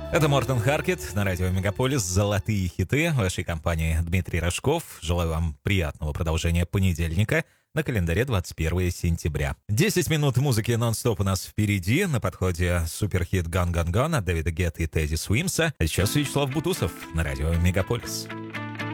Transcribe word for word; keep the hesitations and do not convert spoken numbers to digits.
Это Мортен Харкет на радио Мегаполис. Золотые хиты в вашей компании Дмитрий Рожков. Желаю вам приятного продолжения понедельника. На календаре двадцать первое сентября. десять минут музыки нон-стоп у нас впереди. На подходе суперхит «Ган Ган Ган» от Дэвида Гетты и Тедди Суимса. А сейчас Вячеслав Бутусов на радио Мегаполис.